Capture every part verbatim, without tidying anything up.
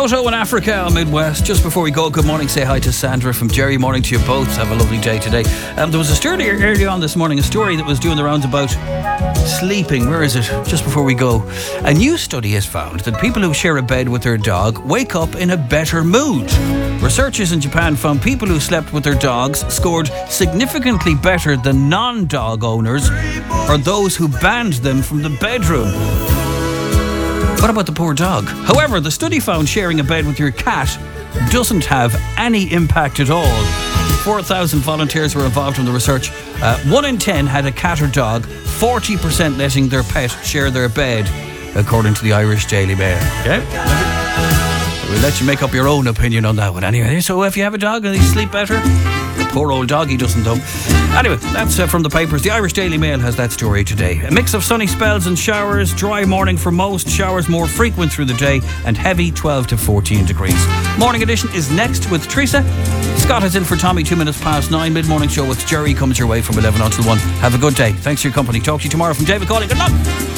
Toto in Africa on Midwest. Just before we go, good morning. Say hi to Sandra from Jerry. Morning to you both. Have a lovely day today. Um, there was a story earlier on this morning, a story that was doing the rounds about sleeping. Where is it? Just before we go. A new study has found that people who share a bed with their dog wake up in a better mood. Researchers in Japan found people who slept with their dogs scored significantly better than non-dog owners or those who banned them from the bedroom. What about the poor dog? However, the study found sharing a bed with your cat doesn't have any impact at all. four thousand volunteers were involved in the research. Uh, one in ten had a cat or dog, forty percent letting their pet share their bed, according to the Irish Daily Mail. Okay? We'll let you make up your own opinion on that one anyway. So if you have a dog and they sleep better, the poor old doggy doesn't though. Anyway, that's uh, from the papers. The Irish Daily Mail has that story today. A mix of sunny spells and showers, dry morning for most, showers more frequent through the day, and heavy twelve to fourteen degrees. Morning edition is next with Teresa. Scott is in for Tommy two minutes past nine. Mid-morning show with Jerry comes your way from eleven until one. Have a good day. Thanks for your company. Talk to you tomorrow from David Cawley. Good luck.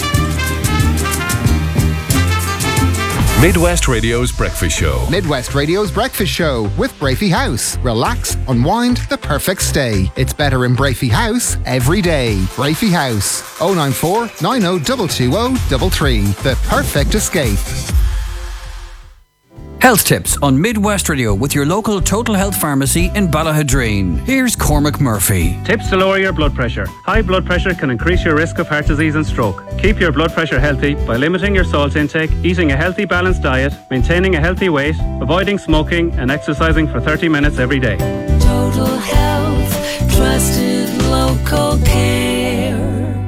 Midwest Radio's Breakfast Show. Midwest Radio's Breakfast Show with Brafey House. Relax, unwind, the perfect stay. It's better in Brafey House every day. Brafey House. oh nine four, nine oh two two oh three three. The perfect escape. Health tips on Midwest Radio with your local Total Health Pharmacy in Ballahadreen. Here's Cormac Murphy. Tips to lower your blood pressure. High blood pressure can increase your risk of heart disease and stroke. Keep your blood pressure healthy by limiting your salt intake, eating a healthy balanced diet, maintaining a healthy weight, avoiding smoking and exercising for thirty minutes every day. Total Health, trusted local care.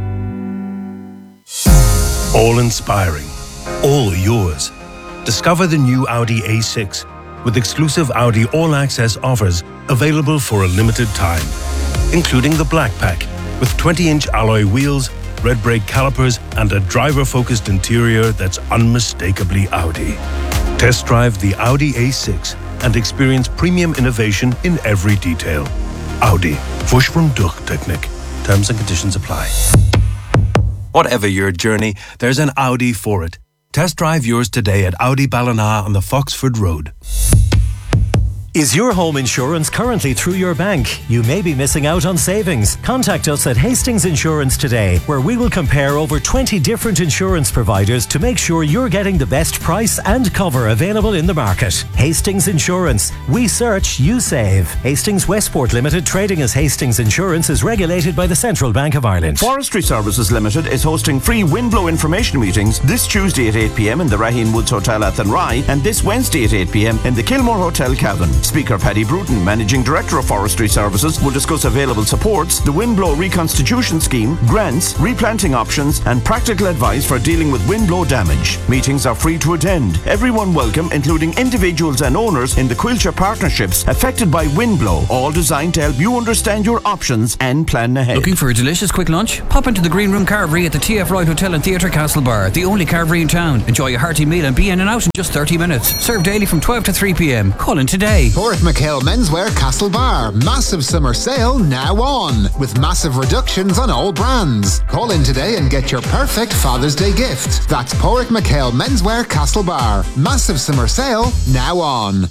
All inspiring, all yours. Discover the new Audi A six with exclusive Audi All Access offers available for a limited time, including the Black Pack with twenty-inch alloy wheels, red brake calipers, and a driver-focused interior that's unmistakably Audi. Test drive the Audi A six and experience premium innovation in every detail. Audi. Fusch from Durchtechnik. Terms and conditions apply. Whatever your journey, there's an Audi for it. Test drive yours today at Audi Ballina on the Foxford Road. Is your home insurance currently through your bank? You may be missing out on savings. Contact us at Hastings Insurance today, where we will compare over twenty different insurance providers to make sure you're getting the best price and cover available in the market. Hastings Insurance. We search, you save. Hastings Westport Limited, trading as Hastings Insurance, is regulated by the Central Bank of Ireland. Forestry Services Limited is hosting free windblow information meetings this Tuesday at eight p.m. in the Raheen Woods Hotel Athenry and this Wednesday at eight p.m. in the Kilmore Hotel Cavan. Speaker Paddy Bruton, Managing Director of Forestry Services, will discuss available supports, the Windblow Reconstitution Scheme, grants, replanting options, and practical advice for dealing with windblow damage. Meetings are free to attend. Everyone welcome, including individuals and owners in the Quilcher partnerships affected by windblow, all designed to help you understand your options and plan ahead. Looking for a delicious quick lunch? Pop into the Green Room Carvery at the T F Wright Hotel and Theatre Castlebar, the only carvery in town. Enjoy a hearty meal and be in and out in just thirty minutes. Served daily from twelve to three p.m. Call in today. Porrick McHale Menswear Castlebar. Massive summer sale now on, with massive reductions on all brands. Call in today and get your perfect Father's Day gift. That's Porrick McHale Menswear Castlebar. Massive summer sale now on.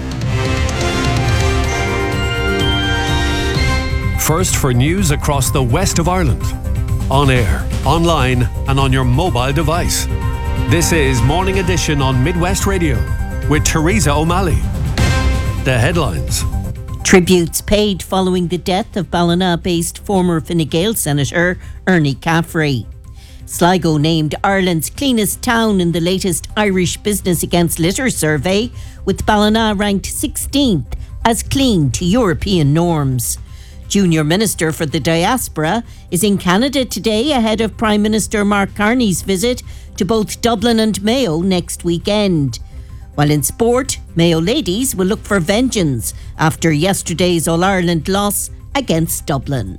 First for news across the west of Ireland. On air, online, and on your mobile device. This is Morning Edition on Midwest Radio with Teresa O'Malley. The headlines. Tributes paid following the death of Ballina-based former Fine Gael Senator Ernie Caffrey. Sligo named Ireland's cleanest town in the latest Irish Business Against Litter survey, with Ballina ranked sixteenth as clean to European norms. Junior Minister for the Diaspora is in Canada today ahead of Prime Minister Mark Carney's visit to both Dublin and Mayo next weekend. While in sport, Mayo ladies will look for vengeance after yesterday's All-Ireland loss against Dublin.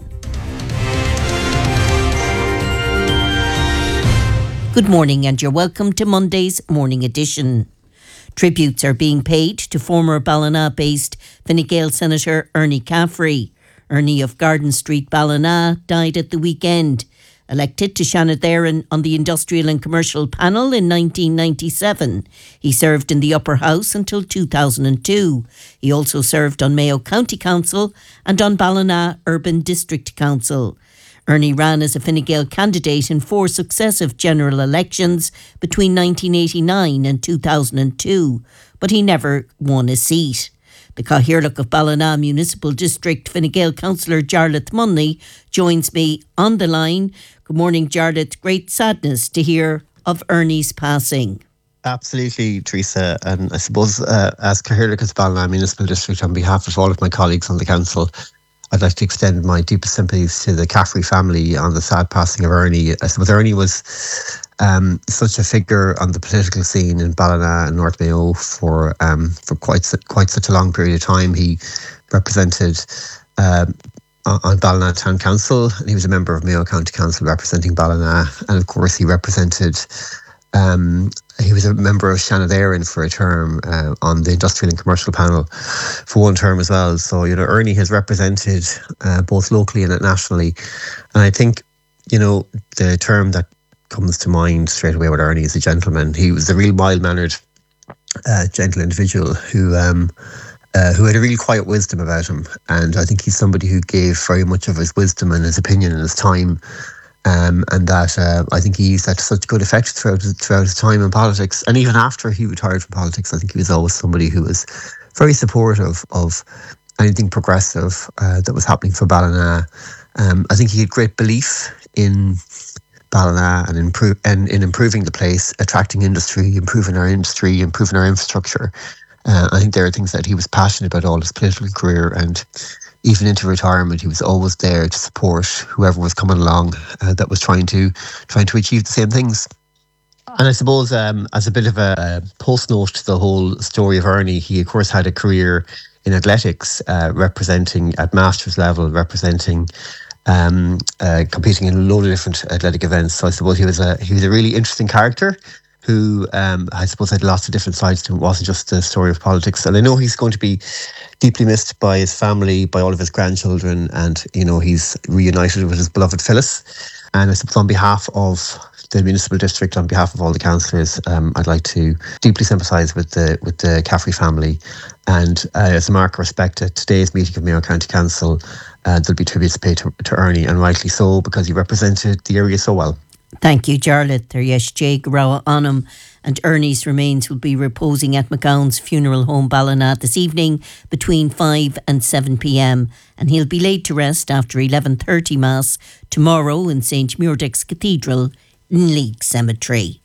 Good morning and you're welcome to Monday's Morning Edition. Tributes are being paid to former Ballina-based Fine Gael Senator Ernie Caffrey. Ernie of Garden Street, Ballina, died at the weekend. Elected to Shannon on the Industrial and Commercial Panel in nineteen ninety-seven. He served in the Upper House until two thousand two. He also served on Mayo County Council and on Ballina Urban District Council. Ernie ran as a Fine Gael candidate in four successive general elections between nineteen eighty-nine and two thousand two, but he never won a seat. The Cathaoirleach of Ballina Municipal District Fine Gael Councillor Jarlath Munley joins me on the line. Good morning, Jarlath. Great sadness to hear of Ernie's passing. Absolutely, Teresa. And I suppose uh, as Cathaoirleach of Ballina Municipal District, on behalf of all of my colleagues on the council, I'd like to extend my deepest sympathies to the Caffrey family on the sad passing of Ernie. I suppose Ernie was um, such a figure on the political scene in Ballina and North Mayo for um, for quite quite such a long period of time. He represented um, on Ballina Town Council, and he was a member of Mayo County Council representing Ballina, and of course he represented. Um, he was a member of Shannon for a term uh, on the Industrial and Commercial Panel for one term as well. So, you know, Ernie has represented uh, both locally and nationally. And I think, you know, the term that comes to mind straight away with Ernie is a gentleman. He was a real mild-mannered, uh, gentle individual who um, uh, who had a really quiet wisdom about him. And I think he's somebody who gave very much of his wisdom and his opinion and his time. Um, and that uh, I think he used that to such good effect throughout his, throughout his time in politics. And even after he retired from politics, I think he was always somebody who was very supportive of anything progressive uh, that was happening for Ballina. Um, I think he had great belief in Ballina and in, improve, and in improving the place, attracting industry, improving our industry, improving our infrastructure. Uh, I think there are things that he was passionate about all his political career, and even into retirement, he was always there to support whoever was coming along uh, that was trying to trying to achieve the same things. And I suppose um, as a bit of a, a post note to the whole story of Ernie, he of course had a career in athletics, uh, representing at masters level, representing um, uh, competing in a load of different athletic events. So I suppose he was a he was a really interesting character who um, I suppose had lots of different sides to him. It wasn't just the story of politics. And I know he's going to be deeply missed by his family, by all of his grandchildren, and, you know, he's reunited with his beloved Phyllis. And I suppose on behalf of the municipal district, on behalf of all the councillors, um, I'd like to deeply sympathise with the with the Caffrey family. And uh, as a mark of respect at today's meeting of Mayo County Council, uh, there'll be tributes paid to, to Ernie, and rightly so, because he represented the area so well. Thank you, Jarlath. Yes, Jay Garawa Onum, and Ernie's remains will be reposing at McGowan's Funeral Home Ballina this evening between five and seven p.m. and he'll be laid to rest after eleven thirty Mass tomorrow in Saint Muirdick's Cathedral in League Cemetery.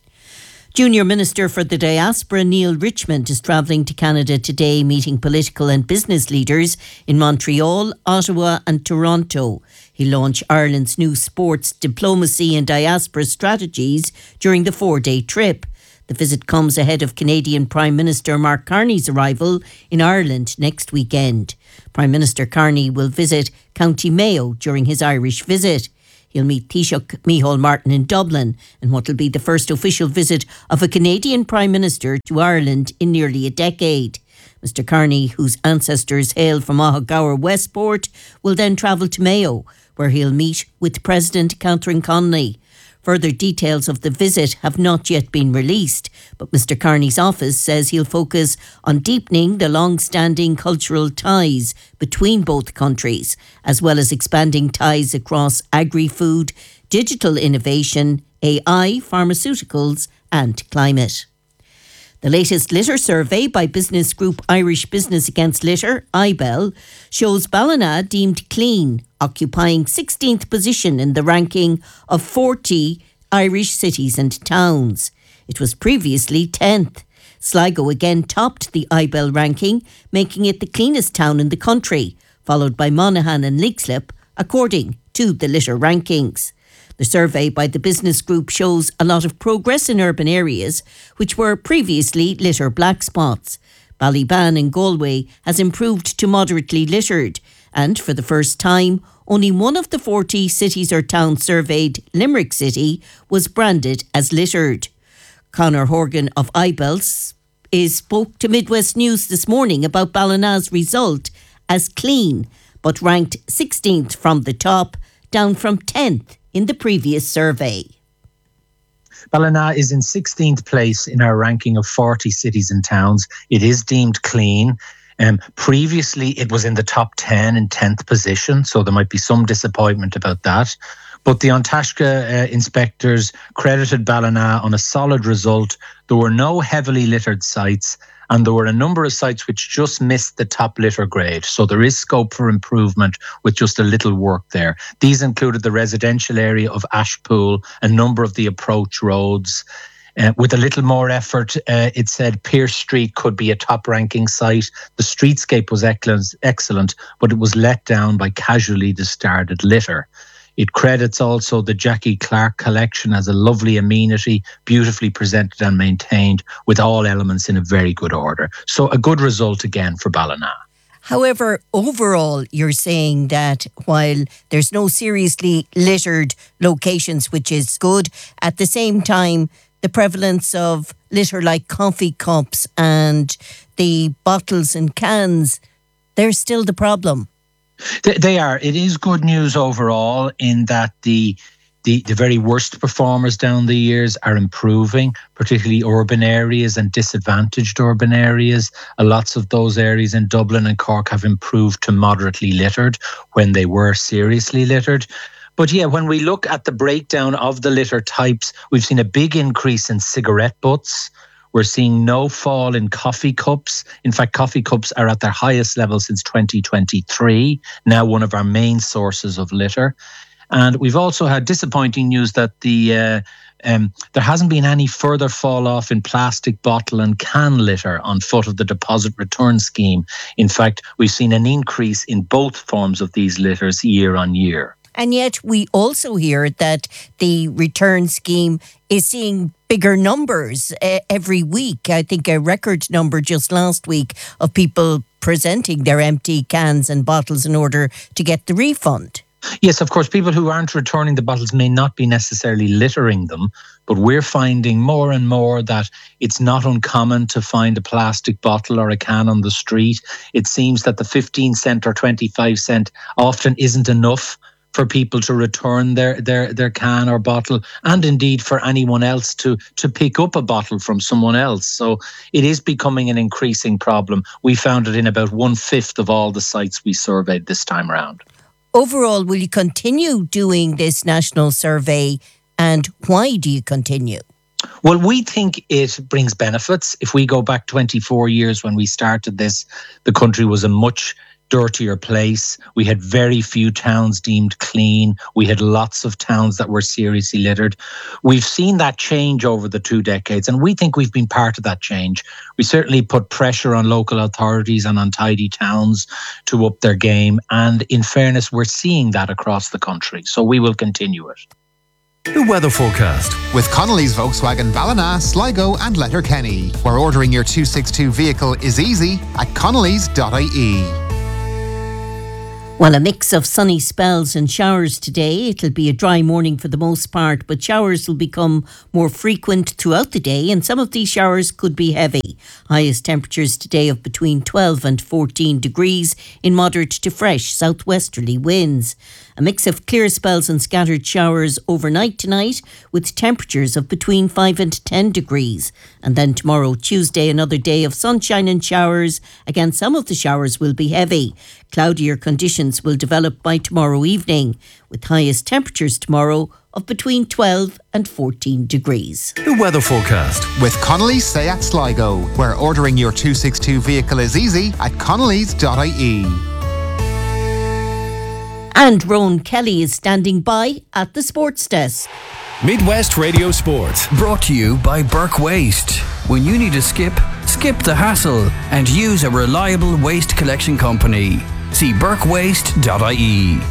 Junior Minister for the Diaspora Neil Richmond is travelling to Canada today, meeting political and business leaders in Montreal, Ottawa and Toronto. He'll launch Ireland's new sports, diplomacy and diaspora strategies during the four-day trip. The visit comes ahead of Canadian Prime Minister Mark Carney's arrival in Ireland next weekend. Prime Minister Carney will visit County Mayo during his Irish visit. He'll meet Taoiseach Micheál Martin in Dublin in what will be the first official visit of a Canadian Prime Minister to Ireland in nearly a decade. Mister Carney, whose ancestors hail from Ahagower Westport, will then travel to Mayo, where he'll meet with President Catherine Connolly. Further details of the visit have not yet been released, but Mister Carney's office says he'll focus on deepening the long-standing cultural ties between both countries, as well as expanding ties across agri-food, digital innovation, A I, pharmaceuticals and climate. The latest litter survey by business group Irish Business Against Litter, I B E L, shows Ballina deemed clean, occupying sixteenth position in the ranking of forty Irish cities and towns. It was previously tenth. Sligo again topped the I B E L ranking, making it the cleanest town in the country, followed by Monaghan and Leixlip, according to the litter rankings. The survey by the business group shows a lot of progress in urban areas, which were previously litter black spots. Ballyban in Galway has improved to moderately littered, and for the first time, only one of the forty cities or towns surveyed, Limerick City, was branded as littered. Conor Horgan of I B E L is spoke to Midwest News this morning about Ballina's result as clean, but ranked sixteenth from the top, down from tenth in the previous survey. Ballina is in sixteenth place in our ranking of forty cities and towns. It is deemed clean. Um, previously, it was in the top ten in tenth position, so there might be some disappointment about that. But the An Taisce uh, inspectors credited Ballina on a solid result. There were no heavily littered sites, and there were a number of sites which just missed the top litter grade. So there is scope for improvement with just a little work there. These included the residential area of Ashpool, a number of the approach roads. Uh, with a little more effort, uh, it said Pierce Street could be a top-ranking site. The streetscape was excellent, but it was let down by casually discarded litter. It credits also the Jackie Clark collection as a lovely amenity, beautifully presented and maintained, with all elements in a very good order. So a good result again for Ballina. However, overall, you're saying that while there's no seriously littered locations, which is good, at the same time, the prevalence of litter like coffee cups and the bottles and cans, they're still the problem. They are. It is good news overall in that the, the the very worst performers down the years are improving, particularly urban areas and disadvantaged urban areas. Uh, lots of those areas in Dublin and Cork have improved to moderately littered when they were seriously littered. But yeah, when we look at the breakdown of the litter types, we've seen a big increase in cigarette butts. We're seeing no fall in coffee cups. In fact, coffee cups are at their highest level since twenty twenty-three, now one of our main sources of litter. And we've also had disappointing news that the uh, um, there hasn't been any further fall off in plastic bottle and can litter on foot of the deposit return scheme. In fact, we've seen an increase in both forms of these litters year on year. And yet we also hear that the return scheme is seeing bigger numbers uh, every week. I think a record number just last week of people presenting their empty cans and bottles in order to get the refund. Yes, of course, people who aren't returning the bottles may not be necessarily littering them, but we're finding more and more that it's not uncommon to find a plastic bottle or a can on the street. It seems that the fifteen cent or twenty-five cent often isn't enough for people to return their, their, their can or bottle, and indeed for anyone else to, to pick up a bottle from someone else. So it is becoming an increasing problem. We found it in about one-fifth of all the sites we surveyed this time around. Overall, will you continue doing this national survey, and why do you continue? Well, we think it brings benefits. If we go back twenty-four years when we started this, the country was a much dirtier place. We had very few towns deemed clean. We had lots of towns that were seriously littered. We've seen that change over the two decades, and we think we've been part of that change. We certainly put pressure on local authorities and on tidy towns to up their game, and in fairness, we're seeing that across the country, so we will continue it. The weather forecast. With Connolly's Volkswagen Ballina, Sligo and Letterkenny, where ordering your two sixty-two vehicle is easy at connellys dot I E. Well, a mix of sunny spells and showers today. It'll be a dry morning for the most part, but showers will become more frequent throughout the day, and some of these showers could be heavy. Highest temperatures today of between twelve and fourteen degrees in moderate to fresh southwesterly winds. A mix of clear spells and scattered showers overnight tonight, with temperatures of between five and ten degrees. And then tomorrow, Tuesday, another day of sunshine and showers. Again, some of the showers will be heavy. Cloudier conditions will develop by tomorrow evening, with highest temperatures tomorrow of between twelve and fourteen degrees. The weather forecast. With Connolly's Seat Sligo, where ordering your two sixty-two vehicle is easy at connellys dot I E. And Rowan Kelly is standing by at the sports desk. Midwest Radio Sport. Brought to you by Burke Waste. When you need a skip, skip the hassle and use a reliable waste collection company. See burke waste dot I E.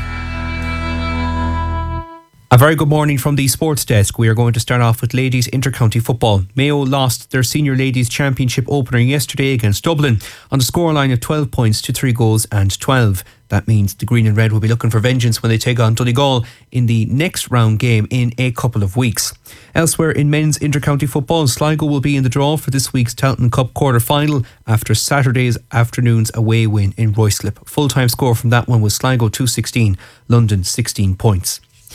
A very good morning from the sports desk. We are going to start off with ladies intercounty football. Mayo lost their senior ladies championship opener yesterday against Dublin on the scoreline of twelve points to three goals and twelve. That means the green and red will be looking for vengeance when they take on Donegal in the next round game in a couple of weeks. Elsewhere in men's intercounty football, Sligo will be in the draw for this week's Taunton Cup quarter-final after Saturday's afternoon's away win in Ruislip. Full-time score from that one was Sligo two sixteen, London sixteen points.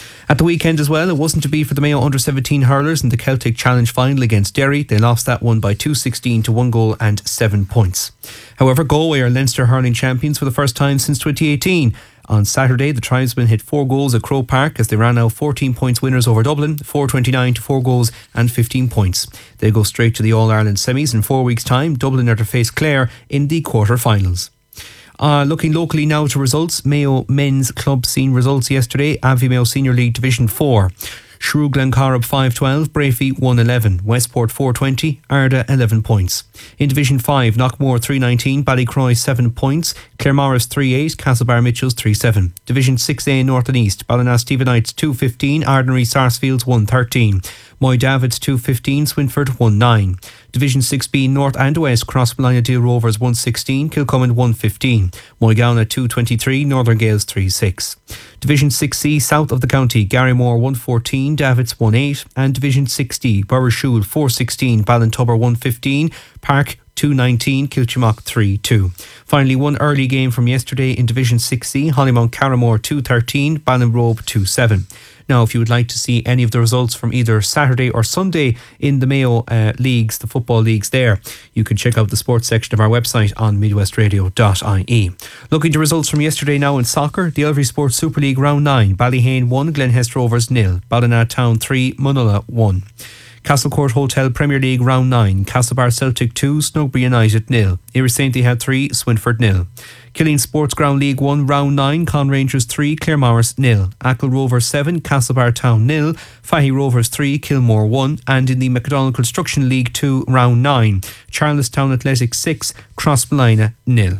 At the weekend as well, it wasn't to be for the Mayo under seventeen hurlers in the Celtic Challenge final against Derry. They lost that one by two sixteen to one goal and seven points. However, Galway are Leinster hurling champions for the first time since twenty eighteen. On Saturday, the Tribesmen hit four goals at Croke Park as they ran out fourteen points winners over Dublin, four twenty-nine to four goals and fifteen points. They go straight to the All-Ireland semis in four weeks' time. Dublin are to face Clare in the quarter-finals. Uh, looking locally now to results. Mayo Men's Club seen results yesterday. Abbey Mayo Senior League Division four. Shrew Glencorrib five twelve, Brafey one eleven, Westport four twenty, Arda eleven points. In Division five, Knockmore three nineteen, Ballycroy seven points, Claremorris three eight, Castlebar Mitchells three seven. Division six A North and East, Ballina Stephenites two fifteen, Ardnary Sarsfields one thirteen, Moy Davids two fifteen, Swinford one nine. Division six B North and West, Crossmolina Deal Rovers one sixteen, Kilcummin one fifteen, Moygown two twenty-three, Northern Gales three six. Division six C South of the county, Garrymore one fourteen, Davids one eight, and Division six D Burrishoole four sixteen, Ballintubber one fifteen, Park two nineteen, Kilchimock three two. Finally, one early game from yesterday in Division six C, Hollymount Carramore two thirteen, Ballinrobe two seven. Now, if you would like to see any of the results from either Saturday or Sunday in the Mayo uh, leagues, the football leagues there, you can check out the sports section of our website on midwest radio dot I E. Looking to results from yesterday now in soccer, the Elvery Sports Super League Round nine, Ballyhane one, Glenhest Rovers nil, Ballina Town three, Munulla one. Castlecourt Hotel Premier League Round nine, Castlebar Celtic two, Snugby United nil, Irisainthy had three, Swinford nil. Killeen Sports Ground League one Round nine, Con Rangers three, Claremorris nil, Ackle Rovers seven, Castlebar Town nil, Fahy Rovers three, Kilmore one, and in the McDonald Construction League two Round nine, Charlestown Athletics six, Crossmolina nil.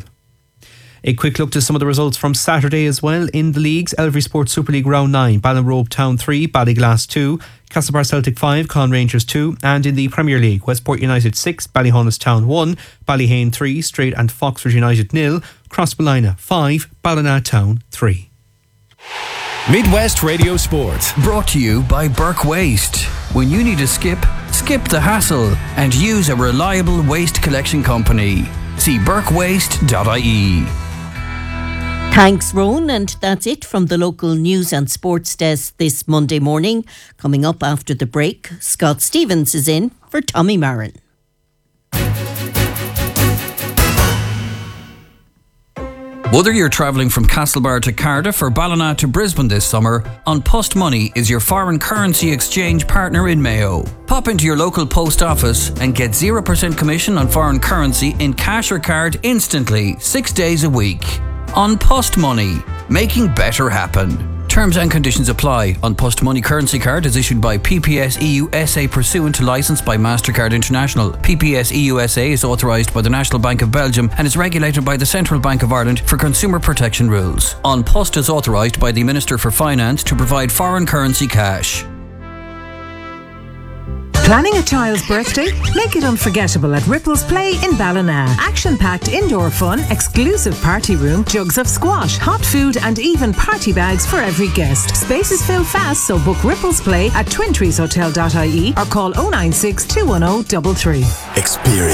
A quick look to some of the results from Saturday as well in the leagues. Elvery Sports Super League Round nine, Ballinrobe Town three, Ballyglass two, Castlebar Celtic five, Con Rangers two, and in the Premier League, Westport United six, Ballyhonus Town one, Ballyhane three, Straight and Foxford United nil, Crossmolina five, Ballina Town three. Midwest Radio Sport. Brought to you by Burke Waste. When you need a skip, skip the hassle and use a reliable waste collection company. See burke waste dot I E. Thanks, Rowan, and that's it from the local news and sports desk this Monday morning. Coming up after the break, Scott Stevens is in for Tommy Marin. Whether you're travelling from Castlebar to Cardiff or Ballina to Brisbane this summer, An Post Money is your foreign currency exchange partner in Mayo. Pop into your local post office and get zero percent commission on foreign currency in cash or card instantly, six days a week. An Post Money, making better happen. Terms and conditions apply. An Post Money currency card is issued by P P S E U S A pursuant to licence by MasterCard International. P P S E U S A is authorised by the National Bank of Belgium and is regulated by the Central Bank of Ireland for consumer protection rules. An Post is authorised by the Minister for Finance to provide foreign currency cash. Planning a child's birthday? Make it unforgettable at Ripples Play in Ballina. Action-packed indoor fun, exclusive party room, jugs of squash, hot food and even party bags for every guest. Spaces fill fast, so book Ripples Play at twin trees hotel dot I E or call oh nine six, two one oh, three three. Experience